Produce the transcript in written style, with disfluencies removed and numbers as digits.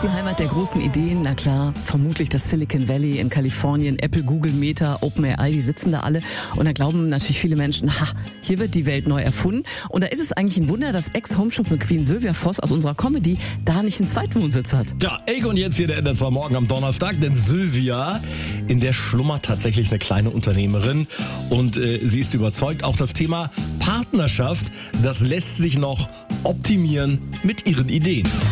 die Heimat der großen Ideen? Na klar, vermutlich das Silicon Valley in Kalifornien, Apple, Google, Meta, OpenAI, die sitzen da alle. Und da glauben natürlich viele Menschen, hier wird die Welt neu erfunden. Und da ist es eigentlich ein Wunder, dass Ex-Homeshop-McQueen Sylvia Voss aus unserer Comedy da nicht einen Zweitwohnsitz hat. Ja, und jetzt hier der NDR2 Morgen am Donnerstag, denn Sylvia, in der schlummert tatsächlich eine kleine Unternehmerin und sie ist überzeugt, auch das Thema Partnerschaft, das lässt sich noch optimieren mit ihren Ideen.